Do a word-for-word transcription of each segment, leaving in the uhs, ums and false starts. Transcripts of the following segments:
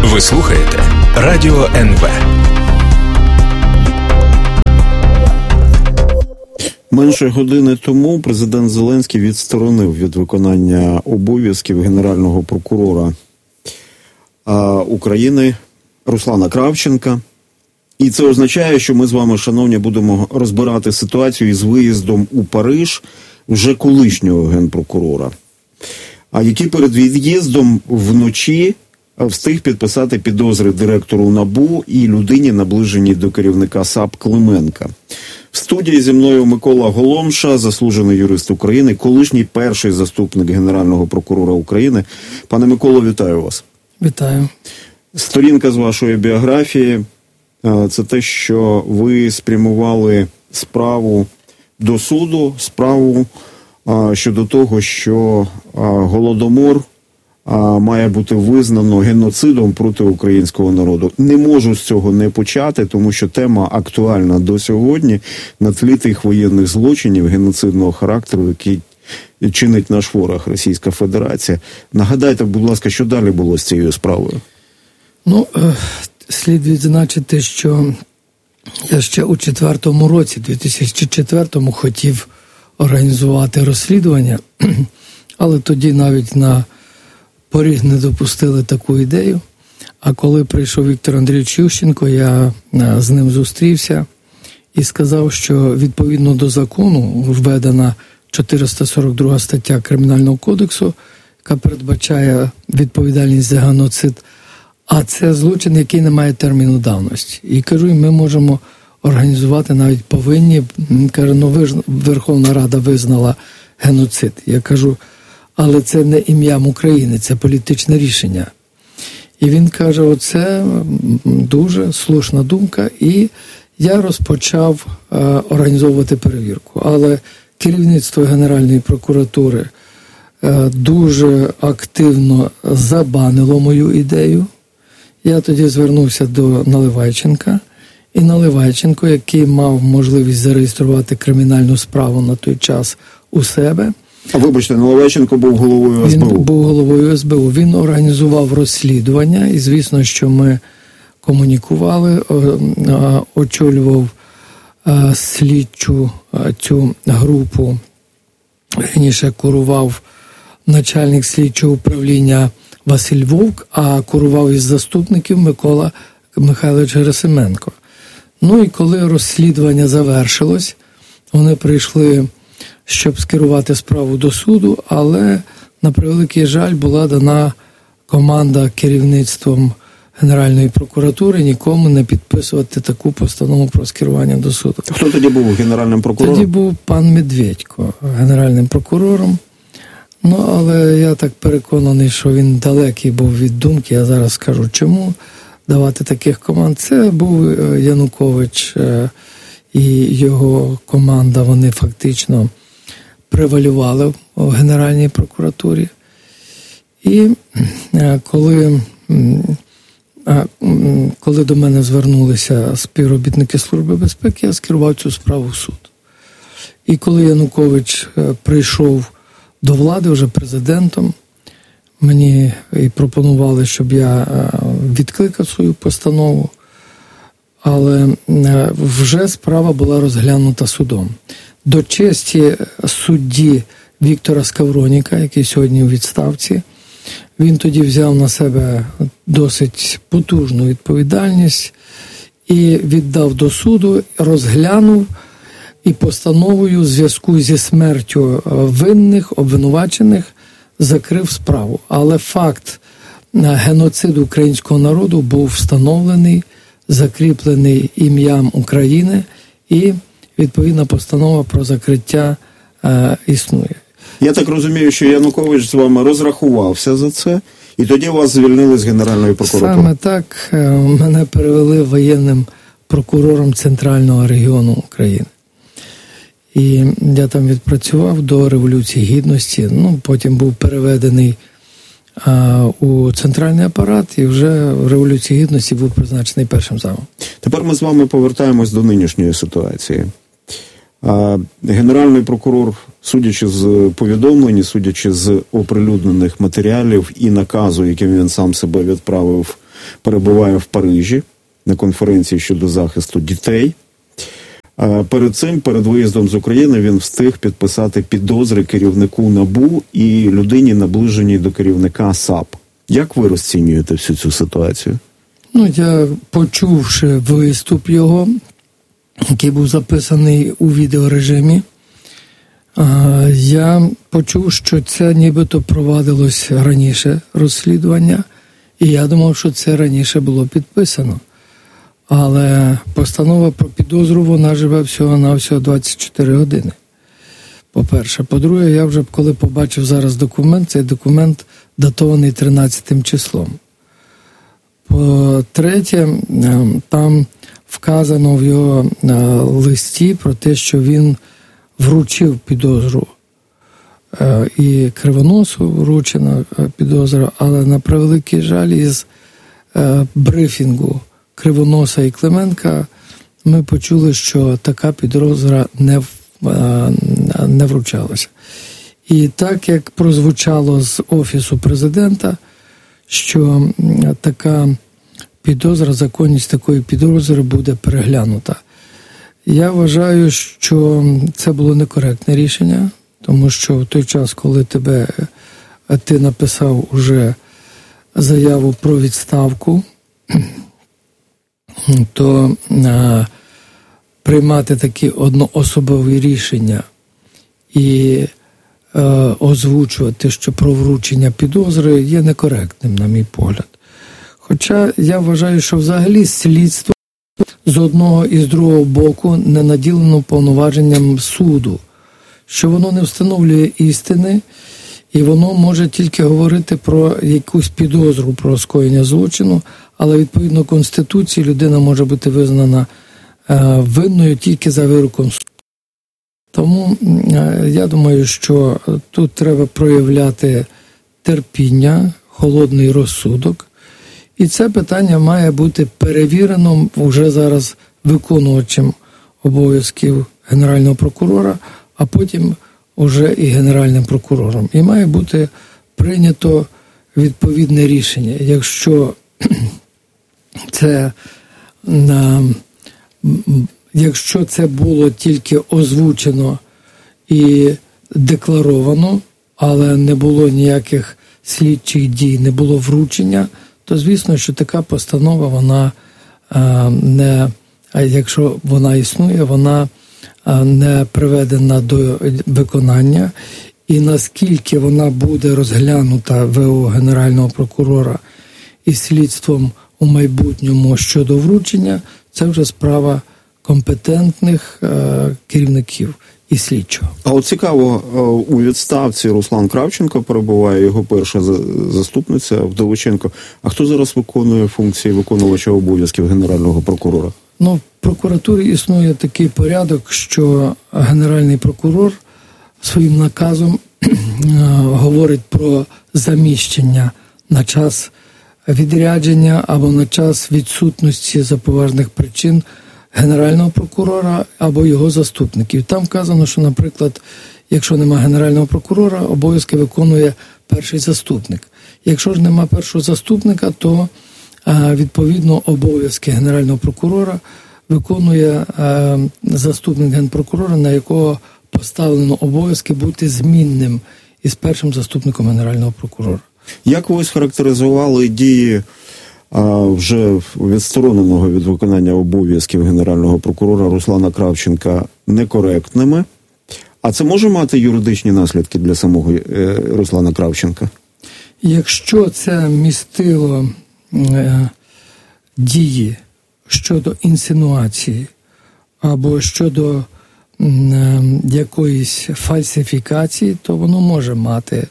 Ви слухаєте Радіо ен ве. Менше години тому президент Зеленський відсторонив від виконання обов'язків генерального прокурора України Руслана Кравченка. І це означає, що ми з вами, шановні, будемо розбирати ситуацію із виїздом у Париж вже колишнього генпрокурора, а який перед від'їздом вночі встиг підписати підозри директору НАБУ і людині, наближеній до керівника САП Клименка. В студії зі мною Микола Голомша, заслужений юрист України, колишній перший заступник Генерального прокурора України. Пане Миколо, вітаю вас. Вітаю. Сторінка з вашої біографії – це те, що ви спрямували справу до суду, справу щодо того, що Голодомор має бути визнано геноцидом проти українського народу. Не можу з цього не почати, тому що тема актуальна до сьогодні на тлі тих воєнних злочинів геноцидного характеру, який чинить наш ворог Російська Федерація. Нагадайте, будь ласка, що далі було з цією справою? Ну, слід відзначити, що я ще у четвертому році, дві тисячі четвертому, хотів організувати розслідування, але тоді навіть на поріг не допустили таку ідею. А коли прийшов Віктор Андрійович Ющенко, я з ним зустрівся і сказав, що відповідно до закону введена чотириста сорок друга стаття Кримінального кодексу, яка передбачає відповідальність за геноцид, а це злочин, який не має терміну давності. І кажу, ми можемо організувати, навіть повинні. Він каже, ну ви ж, Верховна Рада визнала геноцид. Я кажу, але це не ім'ям України, це політичне рішення. І він каже, оце дуже слушна думка, і я розпочав е, організовувати перевірку. Але керівництво Генеральної прокуратури е, дуже активно забанило мою ідею. Я тоді звернувся до Наливайченка, і Наливайченко, який мав можливість зареєструвати кримінальну справу на той час у себе. А вибачте, Наливайченко був головою ес бе у. Він був головою ес бе у. Він організував розслідування, і звісно, що ми комунікували, очолював слідчу цю групу, раніше курував начальник слідчого управління Василь Вовк, а курував із заступників Микола Михайлович Герасименко. Ну і коли розслідування завершилось, вони прийшли, щоб скерувати справу до суду, але, на превеликий жаль, була дана команда керівництвом Генеральної прокуратури нікому не підписувати таку постанову про скерування до суду. Хто тоді був генеральним прокурором? Тоді був пан Медведько, генеральним прокурором. Ну, але я так переконаний, що він далекий був від думки, я зараз скажу чому, давати таких команд. Це був Янукович і його команда, вони фактично превалювали в Генеральній прокуратурі. І коли, коли до мене звернулися співробітники Служби безпеки, я скерував цю справу в суд. І коли Янукович прийшов до влади вже президентом, мені і пропонували, щоб я відкликав свою постанову, але вже справа була розглянута судом. До честі судді Віктора Скавроніка, який сьогодні у відставці, він тоді взяв на себе досить потужну відповідальність і віддав до суду, розглянув і постановою в зв'язку зі смертю винних, обвинувачених, закрив справу. Але факт геноциду українського народу був встановлений, закріплений ім'ям України, і відповідна постанова про закриття е, існує. Я так розумію, що Янукович з вами розрахувався за це, і тоді вас звільнили з Генеральної прокуратури. Саме так, е, мене перевели воєнним прокурором Центрального регіону України. І я там відпрацював до Революції Гідності, ну, потім був переведений а, у центральний апарат, і вже в Революції Гідності був призначений першим замом. Тепер ми з вами повертаємось до нинішньої ситуації. А, Генеральний прокурор, судячи з повідомлень, судячи з оприлюднених матеріалів і наказу, яким він сам себе відправив перебуває в Парижі на конференції щодо захисту дітей. Перед цим, перед виїздом з України, він встиг підписати підозри керівнику НАБУ і людині, наближеній до керівника САП. Як ви розцінюєте всю цю ситуацію? Ну, я, почувши виступ його, який був записаний у відеорежимі, я почув, що це нібито провадилось раніше розслідування, і я думав, що це раніше було підписано. Але постанова про підозру, вона живе всього-навсього двадцять чотири години. По-перше. По-друге, я вже коли побачив зараз документ, цей документ датований тринадцятим числом. По-третє, там вказано в його листі про те, що він вручив підозру. І Кривоносу вручена підозра, але на превеликий жаль із брифінгу Кривоноса і Клименка ми почули, що така підозра не, не вручалася. І так, як прозвучало з Офісу президента, що така підозра, законність такої підозри буде переглянута. Я вважаю, що це було некоректне рішення, тому що в той час, коли тебе, ти написав уже заяву про відставку, то а, приймати такі одноособові рішення і а, озвучувати, що про вручення підозри є некоректним, на мій погляд. Хоча я вважаю, що взагалі слідство з одного і з другого боку не наділено повноваженням суду, що воно не встановлює істини, і воно може тільки говорити про якусь підозру про скоєння злочину, але відповідно Конституції людина може бути визнана е, винною тільки за вироком суду. Тому е, я думаю, що тут треба проявляти терпіння, холодний розсудок, і це питання має бути перевірено вже зараз виконувачем обов'язків Генерального прокурора, а потім уже і Генеральним прокурором. І має бути прийнято відповідне рішення. Якщо це, якщо це було тільки озвучено і декларовано, але не було ніяких слідчих дій, не було вручення, то звісно, що така постанова, вона не, якщо вона існує, вона не приведена до виконання, і наскільки вона буде розглянута ВО Генерального прокурора і слідством у майбутньому щодо вручення, це вже справа компетентних е, керівників і слідчого. А от цікаво, у відставці Руслан Кравченко перебуває, його перша заступниця Вдовиченко. А хто зараз виконує функції виконувача обов'язків Генерального прокурора? Ну, в прокуратурі існує такий порядок, що Генеральний прокурор своїм наказом говорить про заміщення на час відрядження або на час відсутності за поважних причин Генерального прокурора або його заступників. Там вказано, що, наприклад, якщо нема Генерального прокурора, обов'язки виконує перший заступник. Якщо ж нема першого заступника, то відповідно обов'язки Генерального прокурора виконує заступник Генпрокурора, на якого поставлено обов'язки бути змінним із першим заступником Генерального прокурора. Як ви схарактеризували дії а, вже відстороненого від виконання обов'язків Генерального прокурора Руслана Кравченка некоректними? А це може мати юридичні наслідки для самого е, Руслана Кравченка? Якщо це містило е, дії щодо інсинуації або щодо е, якоїсь фальсифікації, то воно може мати.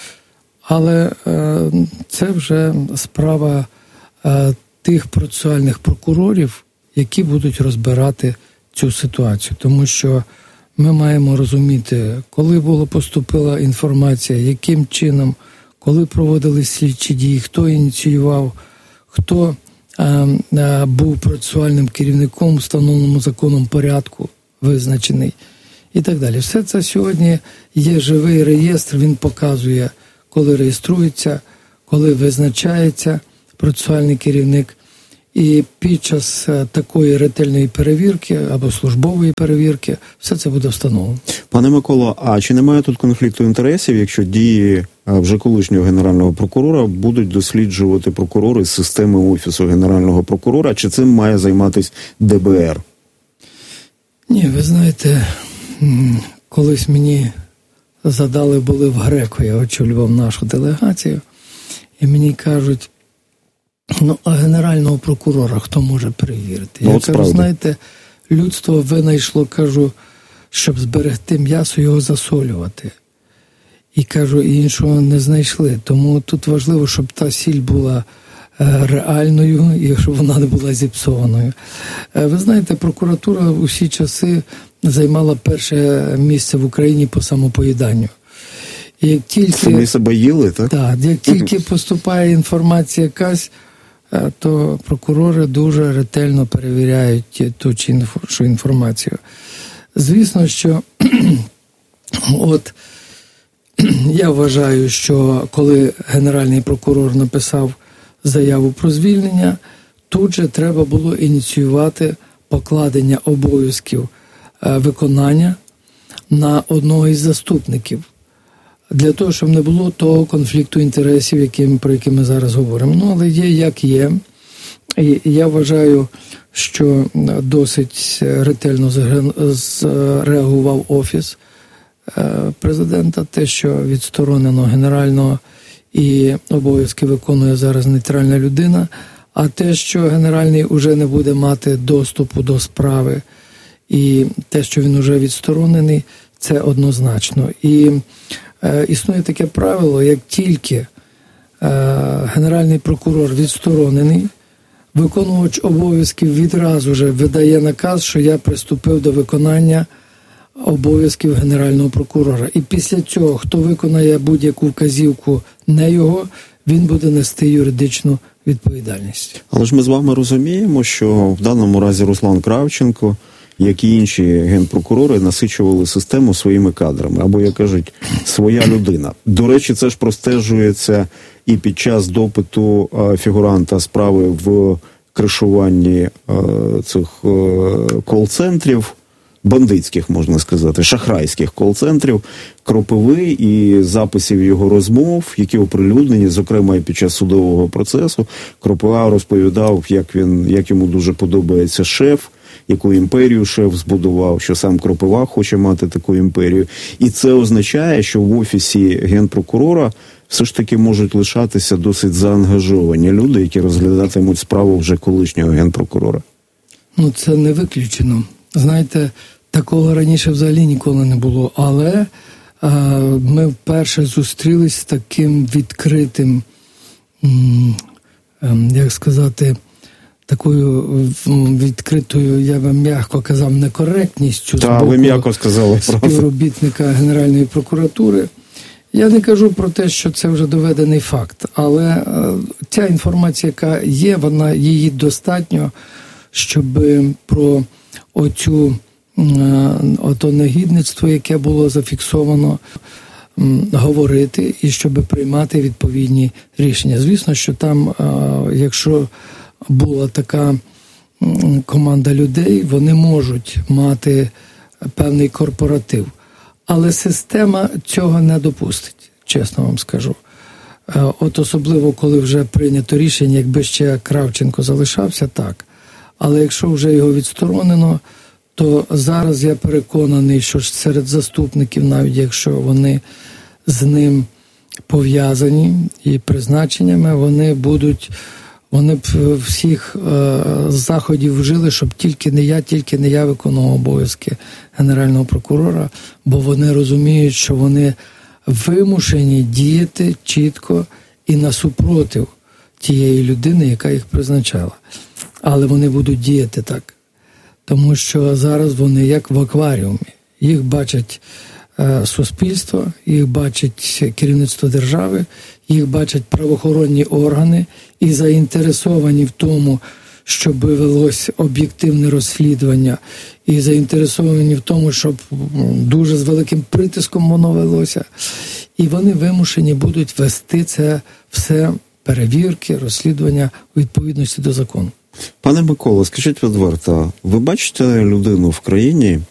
Але е, це вже справа е, тих процесуальних прокурорів, які будуть розбирати цю ситуацію. Тому що ми маємо розуміти, коли була поступила інформація, яким чином, коли проводили слідчі дії, хто ініціював, хто е, е, був процесуальним керівником в встановленому законом порядку визначений і так далі. Все це сьогодні є живий реєстр, він показує, коли реєструється, коли визначається процесуальний керівник. І під час такої ретельної перевірки або службової перевірки все це буде встановлено. Пане Миколо, а чи немає тут конфлікту інтересів, якщо дії вже колишнього генерального прокурора будуть досліджувати прокурори з системи Офісу Генерального прокурора? Чи цим має займатися Де Бе Ер? Ні, ви знаєте, колись мені задали, були в Греко, я очолював нашу делегацію, і мені кажуть, ну, а генерального прокурора хто може перевірити? Ну, я от кажу, справді. знаєте, людство винайшло, кажу, щоб зберегти м'ясо, його засолювати. І, кажу, іншого не знайшли. Тому тут важливо, щоб та сіль була е, реальною і щоб вона не була зіпсованою. Е, ви знаєте, прокуратура у всі часи займала перше місце в Україні по самопоїданню. І як тільки... Самі себе їли, так? Так, як тільки поступає інформація якась, то прокурори дуже ретельно перевіряють ту чи іншу інформацію. Звісно, що от я вважаю, що коли Генеральний прокурор написав заяву про звільнення, тут же треба було ініціювати покладення обов'язків виконання на одного із заступників. Для того, щоб не було того конфлікту інтересів, яким, про який ми зараз говоримо. Ну, але є як є. І я вважаю, що досить ретельно зреагував Офіс президента, те, що відсторонено генерального і обов'язки виконує зараз нейтральна людина, а те, що генеральний уже не буде мати доступу до справи, і те, що він уже відсторонений, це однозначно. І е, існує таке правило, як тільки е, генеральний прокурор відсторонений, виконувач обов'язків відразу же видає наказ, що я приступив до виконання обов'язків генерального прокурора. І після цього, хто виконає будь-яку вказівку не його, він буде нести юридичну відповідальність. Але ж ми з вами розуміємо, що в даному разі Руслан Кравченко, як і інші генпрокурори, насичували систему своїми кадрами, або, як кажуть, своя людина. До речі, це ж простежується і під час допиту фігуранта справи в кришуванні цих кол-центрів, бандитських, можна сказати, шахрайських кол-центрів, Кропиви і записів його розмов, які оприлюднені, зокрема і під час судового процесу. Кропива розповідав, як він, як йому дуже подобається шеф, яку імперію шеф збудував, що сам Кропива хоче мати таку імперію. І це означає, що в Офісі Генпрокурора все ж таки можуть лишатися досить заангажовані люди, які розглядатимуть справу вже колишнього Генпрокурора. Ну, це не виключено. Знаєте, такого раніше взагалі ніколи не було, але а, ми вперше зустрілись з таким відкритим, як сказати, такою відкритою, я би м'яко казав, некоректністю Та, з боку ви м'яко сказали, співробітника Генеральної прокуратури. Я не кажу про те, що це вже доведений факт, але ця інформація, яка є, вона її достатньо, щоб про оцю ото негідництво, яке було зафіксовано, говорити і щоб приймати відповідні рішення. Звісно, що там, якщо була така команда людей, вони можуть мати певний корпоратив. Але система цього не допустить, чесно вам скажу. От особливо, коли вже прийнято рішення, якби ще Кравченко залишався, так. Але якщо вже його відсторонено, то зараз я переконаний, що серед заступників, навіть якщо вони з ним пов'язані і призначеннями, вони будуть, вони б всіх е, заходів вжили, щоб тільки не я, тільки не я виконував обов'язки Генерального прокурора, бо вони розуміють, що вони вимушені діяти чітко і насупротив тієї людини, яка їх призначала. Але вони будуть діяти так. Тому що зараз вони як в акваріумі. Їх бачать е, суспільство, їх бачить керівництво держави, їх бачать правоохоронні органи і заінтересовані в тому, щоб велось об'єктивне розслідування, і заінтересовані в тому, щоб дуже з великим притиском воно велося. І вони вимушені будуть вести це все перевірки, розслідування у відповідності до закону. Пане Миколо, скажіть відверто, ви бачите людину в країні,